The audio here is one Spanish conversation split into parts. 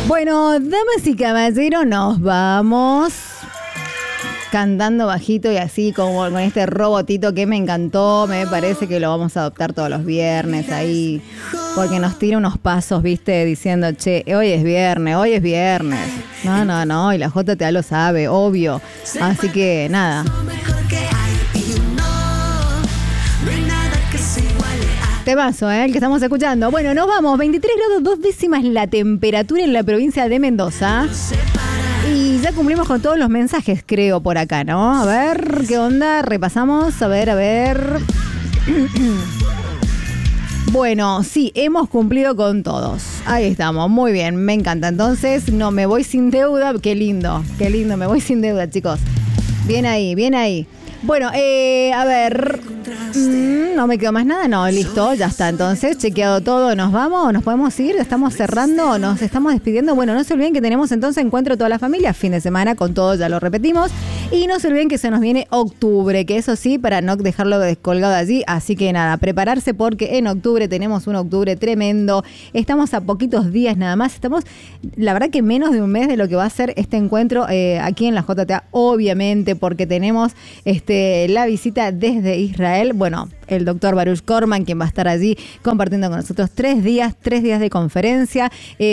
Bueno, damas y caballeros, nos vamos cantando bajito y así como con este robotito que me encantó. Me parece que lo vamos a adoptar todos los viernes ahí, porque nos tira unos pasos, viste, diciendo, che, hoy es viernes. No, y la JTA lo sabe, obvio. Así que nada. Temazo, el que estamos escuchando. Bueno, nos vamos. 23 grados 2 décimas la temperatura en la provincia de Mendoza. Y ya cumplimos con todos los mensajes, creo, por acá, ¿no? A ver, ¿qué onda? Repasamos. A ver. Bueno, sí, hemos cumplido con todos. Ahí estamos, muy bien, me encanta. Entonces, no me voy sin deuda. Qué lindo, me voy sin deuda, chicos. Bien ahí. Bueno, a ver, no me quedó más nada, no, listo, ya está. Entonces, chequeado todo, ¿nos vamos? ¿Nos podemos ir? ¿Estamos cerrando? ¿Nos estamos despidiendo? Bueno, no se olviden que tenemos entonces encuentro toda la familia, fin de semana con todo, ya lo repetimos. Y no se olviden que se nos viene octubre, que eso sí, para no dejarlo descolgado allí. Así que nada, prepararse porque en octubre tenemos un octubre tremendo. Estamos a poquitos días nada más. Estamos, la verdad que menos de un mes de lo que va a ser este encuentro aquí en la JTA, obviamente, porque tenemos la visita desde Israel. Bueno, el doctor Baruch Korman, quien va a estar allí compartiendo con nosotros 3 días de conferencia,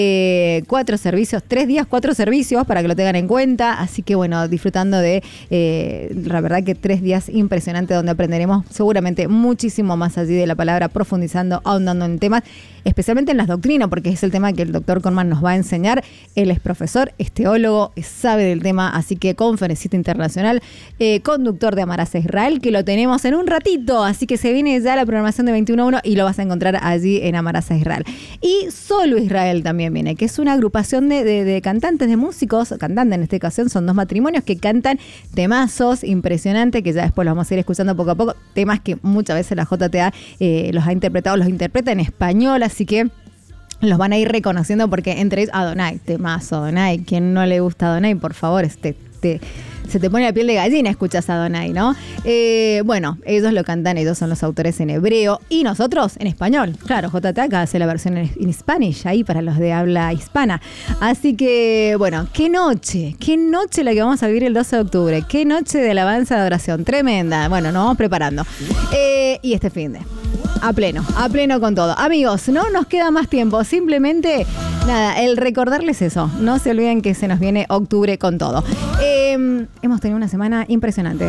4 servicios, 3 días, 4 servicios, para que lo tengan en cuenta. Así que bueno, disfrutando de, la verdad que 3 días impresionantes donde aprenderemos seguramente muchísimo más allí de la palabra, profundizando, ahondando en temas, especialmente en las doctrinas, porque es el tema que el doctor Korman nos va a enseñar. Él es profesor, es teólogo, sabe del tema, así que conferencista internacional, conductor de Amarás a Israel, que lo tenemos en un ratito, así que se viene ya la programación de 21.1 y lo vas a encontrar allí en Amarás a Israel. Y Solo Israel también viene, que es una agrupación de cantantes, de músicos, cantantes en esta ocasión, son 2 matrimonios que cantan temazos impresionantes, que ya después los vamos a ir escuchando poco a poco, temas que muchas veces la JTA los interpreta en español, así que los van a ir reconociendo porque entre ellos, Adonai, temazo, Adonai, ¿quién no le gusta Adonai? Por favor, se te pone la piel de gallina, escuchas a Adonai, ¿no? Bueno, ellos lo cantan, ellos son los autores en hebreo y nosotros en español. Claro, JTA acá hace la versión en Spanish, ahí para los de habla hispana. Así que, bueno, qué noche la que vamos a vivir el 12 de octubre. Qué noche de alabanza, de adoración, tremenda. Bueno, nos vamos preparando. Y este fin de... A pleno con todo. Amigos, no nos queda más tiempo. Simplemente, nada, el recordarles eso. No se olviden que se nos viene octubre con todo. Hemos tenido una semana impresionante.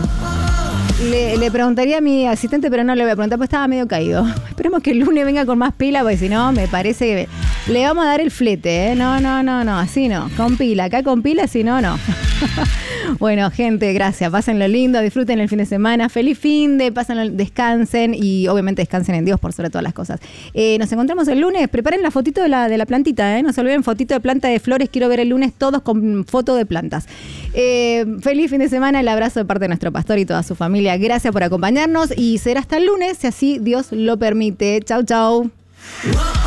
Le preguntaría a mi asistente, pero no le voy a preguntar, porque estaba medio caído. Esperemos que el lunes venga con más pila, porque si no, me parece que le vamos a dar el flete, ¿eh? No, así no. Con pila, acá con pila, si no, no. Bueno, gente, gracias. Pásenlo lindo, disfruten el fin de semana. Feliz fin de, pásenlo, descansen y obviamente descansen en Dios por sobre todas las cosas. Nos encontramos el lunes. Preparen la fotito de la plantita, ¿eh? No se olviden, fotito de planta de flores. Quiero ver el lunes todos con foto de plantas. Feliz fin de semana. El abrazo de parte de nuestro pastor y toda su familia. Gracias por acompañarnos y será hasta el lunes, si así Dios lo permite. Chau.